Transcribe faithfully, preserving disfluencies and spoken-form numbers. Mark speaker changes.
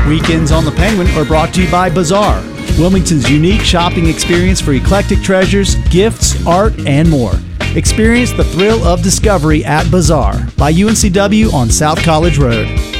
Speaker 1: Weekends on the Penguin are brought to you by Bazaar, Wilmington's unique shopping experience for eclectic treasures, gifts, art, and more. Experience the thrill of discovery at Bazaar by U N C W on South College Road.